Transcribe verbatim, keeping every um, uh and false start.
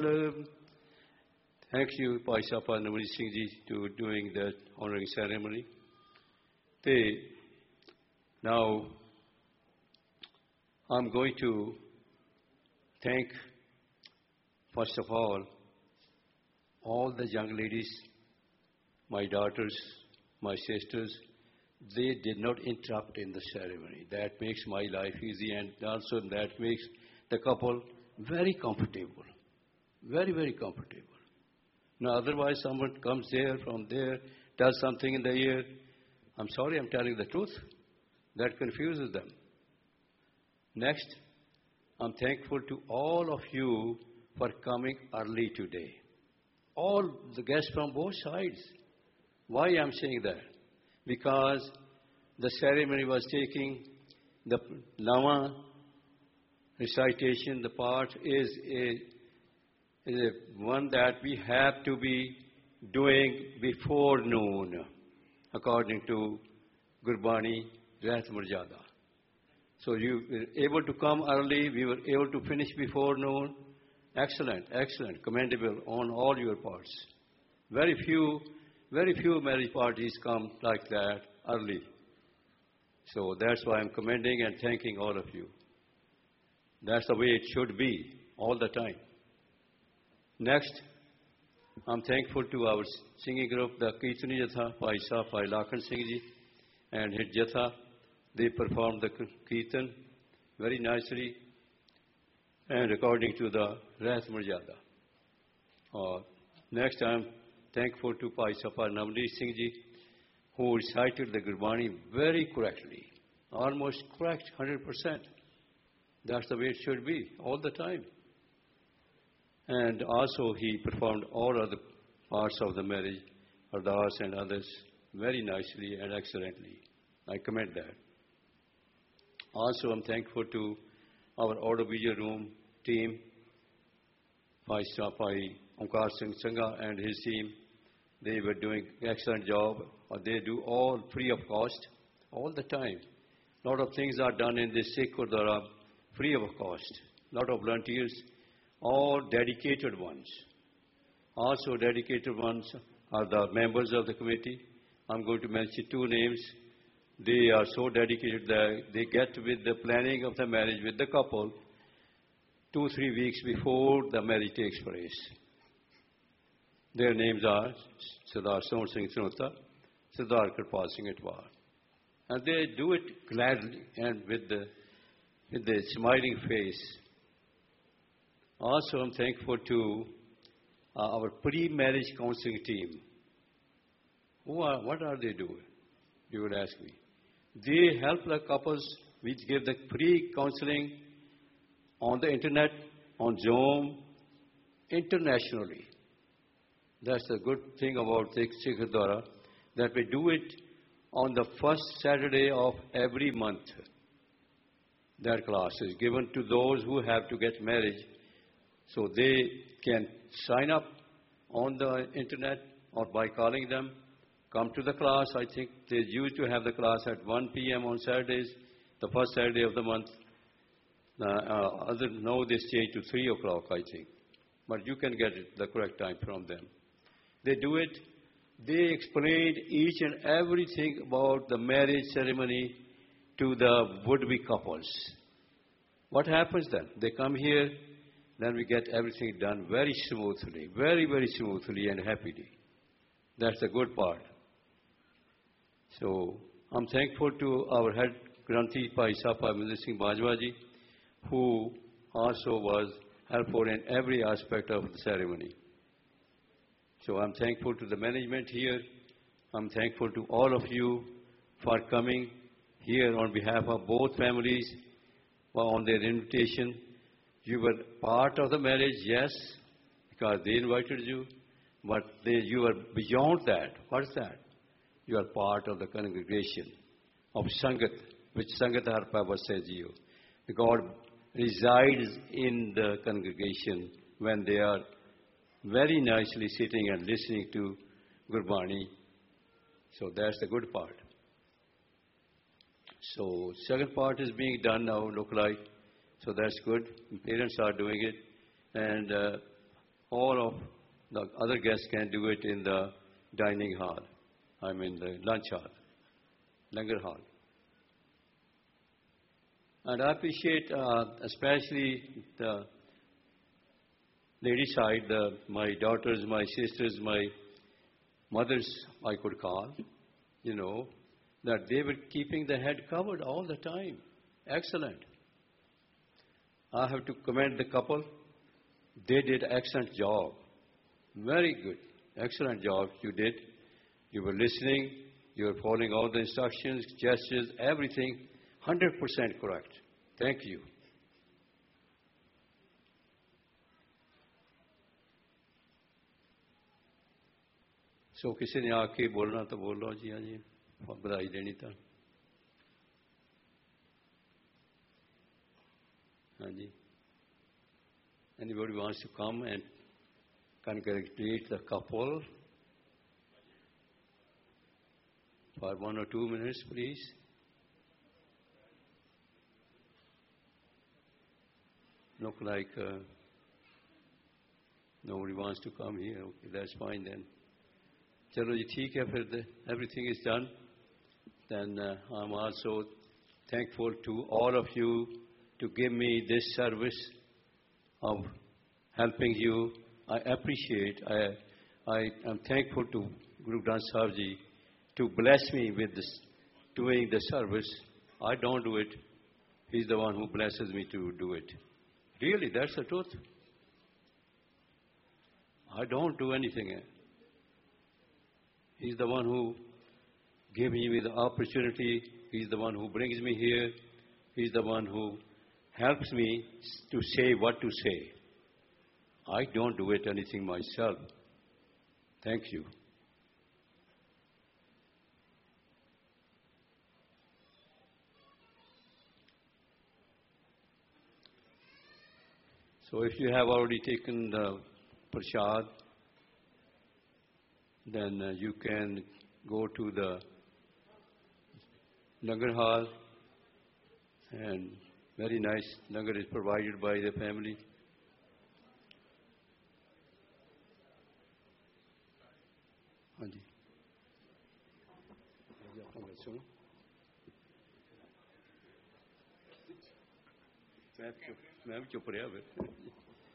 Niwal. Thank you, Paisapa Namani Singh ji, to doing that honoring ceremony. They, now, I'm going to thank, first of all, all the young ladies, my daughters, my sisters. They did not interrupt in the ceremony. That makes my life easy, and also that makes the couple very comfortable. Very, very comfortable. Now, otherwise, someone comes there, from there, does something in the ear. I'm sorry, I'm telling the truth. That confuses them. Next, I'm thankful to all of you for coming early today. All the guests from both sides. Why I'm saying that? Because the ceremony was taking the Nama recitation, the part is a, is a one that we have to be doing before noon, according to Gurbani Rahat Marjada. So you were able to come early, we were able to finish before noon. Excellent, excellent, commendable on all your parts. Very few, very few marriage parties come like that early. So that's why I'm commending and thanking all of you. That's the way it should be all the time. Next, I'm thankful to our singing group, the Kirtani Jatha, Paisa, Pai Lakhan Singh ji, and his Jatha. They performed the Kirtan very nicely and according to the Rahat Marjada. Uh, next, I'm thankful to Paisa Pai Namdeep Singh ji, who recited the Gurbani very correctly, almost correct, one hundred percent. That's the way it should be, all the time. And also he performed all other parts of the marriage, Ardas and others, very nicely and excellently. I commend that. Also, I'm thankful to our audiovisual room team, Pai Omkar Singh Sangha and his team. They were doing excellent job. They do all free of cost, all the time. A lot of things are done in this Sikh Gurdwara free of cost. A lot of volunteers, all dedicated ones. Also dedicated ones are the members of the committee. I'm going to mention two names. They are so dedicated that they get with the planning of the marriage with the couple two, three weeks before the marriage takes place. Their names are Sardar Sohn Singh Sanota, Sardar Kirpal Singh Atwar. And they do it gladly and with the, with the smiling face. Also, I'm thankful to uh, our pre-marriage counseling team. Who are, what are they doing? You would ask me. They help the couples. We give the free counseling on the internet, on Zoom, internationally. That's the good thing about Sikh Gurdwara, that we do it on the first Saturday of every month. That class is given to those who have to get married, so they can sign up on the internet or by calling them, come to the class. I think they used to have the class at one p m on Saturdays, the first Saturday of the month. Uh, uh, other now they stay to three o'clock, I think. But you can get it the correct time from them. They do it. They explained each and everything about the marriage ceremony to the would-be couples. What happens then? They come here, then we get everything done very smoothly, very, very smoothly and happily. That's the good part. So I'm thankful to our head Granthi Paisa Parminder Singh Bajwa ji, who also was helpful in every aspect of the ceremony. So I'm thankful to the management here. I'm thankful to all of you for coming here on behalf of both families on their invitation. You were part of the marriage, yes, because they invited you, but they, you are beyond that. What is that? You are part of the congregation of Sangat, which Sangat Harpava says you. God resides in the congregation when they are very nicely sitting and listening to Gurbani. So that's the good part. So second part is being done now, look like. So that's good. Parents are doing it. And uh, all of the other guests can do it in the dining hall. I mean the lunch hall, langar hall. And I appreciate uh, especially the lady side, the, my daughters, my sisters, my mothers, I could call, you know, that they were keeping the head covered all the time. Excellent. I have to commend the couple. They did excellent job. Very good. Excellent job you did. You were listening. You were following all the instructions, gestures, everything. one hundred percent correct. Thank you. So, किसी ने आके बोलना तो बोलो जी हाँ जी बधाई देनी था हाँ जी anybody wants to come and congratulate the couple for one or two minutes please look like uh, nobody wants to come here okay that's fine then चलो जी ठीक है फिर everything is done then uh, I'm also thankful to all of you to give me this service of helping you. I appreciate, I, I am thankful to Guru Granth Sahib Ji to bless me with this, doing the service. I don't do it. He's the one who blesses me to do it. Really, that's the truth. I don't do anything. He's the one who gave me the opportunity. He's the one who brings me here. He's the one who helps me to say what to say. I don't do it anything myself. Thank you. So if you have already taken the prasad, then uh, you can go to the langar hall, and very nice langar is provided by the family. हाँ जी सुनो मैं चुप मैं भी चुप रहा फिर